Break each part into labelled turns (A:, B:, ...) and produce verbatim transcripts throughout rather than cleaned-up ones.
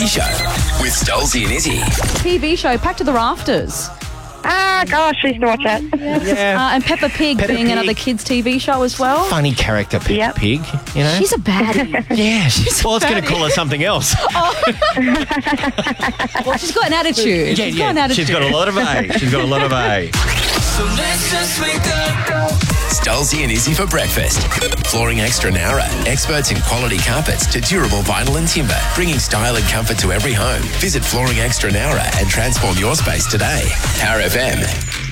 A: Show with Stolzy and Izzy.
B: T V show, Packed to the Rafters.
C: Ah, gosh, I used to watch it.
D: Yeah.
B: Uh, and Peppa Pig
D: Peppa
B: being
D: Pig.
B: another kids' T V show as well.
D: Funny character, Pig.
C: Yep.
D: Pig, you know?
B: She's a baddie.
D: yeah, she's, well, I was going to
B: baddie.
D: call her something else.
B: Well, she's got an attitude.
D: Yeah,
B: she's
D: yeah.
B: got an attitude.
D: She's got a lot of A. She's got a lot of A.
A: So let's just wake up. Stolzy and Izzy for breakfast. Flooring Extra Nara. Experts in quality carpets to durable vinyl and timber. Bringing style and comfort to every home. Visit Flooring Extra Nara and transform your space today. Power F M.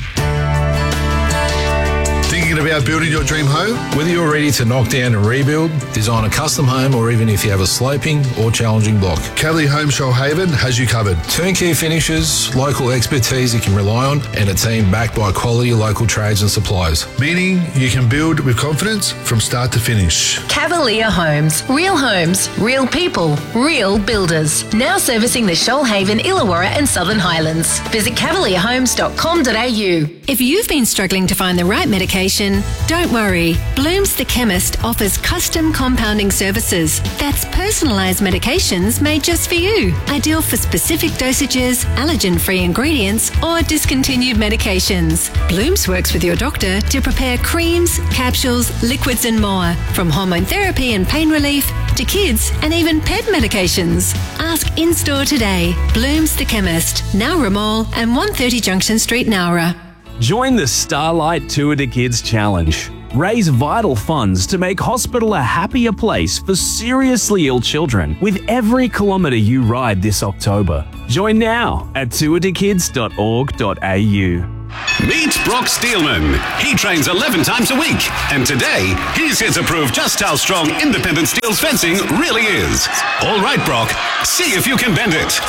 E: Thinking about building your dream home?
F: Whether you're ready to knock down and rebuild, design a custom home, or even if you have a sloping or challenging block,
E: Cavalier Home Shoalhaven has you covered.
F: turnkey finishes, local expertise you can rely on, and a team backed by quality local trades and suppliers.
E: Meaning you can build with confidence from start to finish.
G: Cavalier Homes. Real homes, real people, real builders. Now servicing the Shoalhaven, Illawarra and Southern Highlands. Visit cavalier homes dot com dot a u.
H: If you've been struggling to find the right medication, don't worry. Bloom's the Chemist offers custom compounding services. That's personalised medications made just for you. Ideal for specific dosages, allergen-free ingredients, or discontinued medications. Bloom's works with your doctor to prepare creams, capsules, liquids and more. From hormone therapy and pain relief to kids and even pet medications. Ask in-store today. Bloom's the Chemist, Nowra Mall and one thirty Junction Street, Nowra.
I: Join the Starlight Tour to Kids Challenge. Raise vital funds to make hospital a happier place for seriously ill children with every kilometre you ride this October. Join now at tour to kids dot org dot a u.
J: Meet Brock Steelman. He trains eleven times a week, and today he's here to prove just how strong independent steels fencing really is. All right, Brock, see if you can bend it.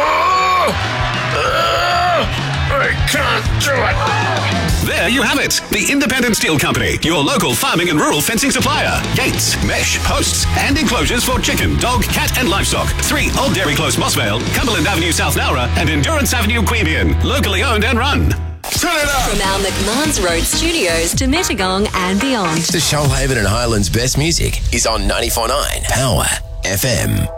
E: I can't do it.
J: There you have it. The Independent Steel Company, your local farming and rural fencing supplier. Gates, mesh, posts, and enclosures for chicken, dog, cat, and livestock. Three Old Dairy Close, Mossvale, Cumberland Avenue, South Nowra, and Endurance Avenue, Queanbeyan. Locally owned and run.
E: Turn it up.
H: From our McMahon's Road studios to Mittagong and beyond.
A: The Shoalhaven and Highlands best music is on ninety-four point nine Power F M.